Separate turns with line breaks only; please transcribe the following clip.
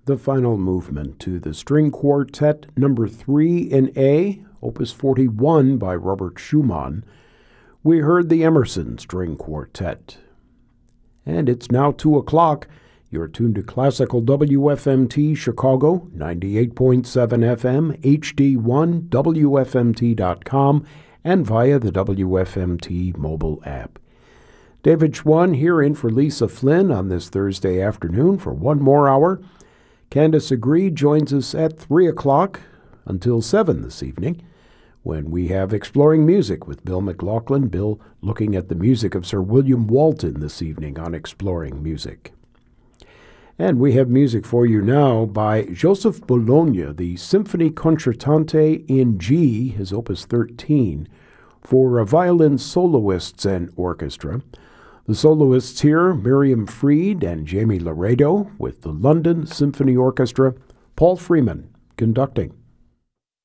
the final movement to the String Quartet number 3 in A, Opus 41 by Robert Schumann. We heard the Emerson String Quartet. And it's now 2 o'clock. You're tuned to Classical WFMT Chicago, 98.7 FM, HD1, WFMT.com, and via the WFMT mobile app. David Schwann here in for Lisa Flynn on this Thursday afternoon for one more hour. Candace Agree joins us at 3 o'clock until 7 this evening, when we have Exploring Music with Bill McLaughlin. Bill looking at the music of Sir William Walton this evening on Exploring Music. And we have music for you now by Joseph Bologna, the Symphony Concertante in G, his Opus 13, for violin soloists and orchestra. The soloists here, Miriam Fried and Jamie Laredo, with the London Symphony Orchestra, Paul Freeman conducting.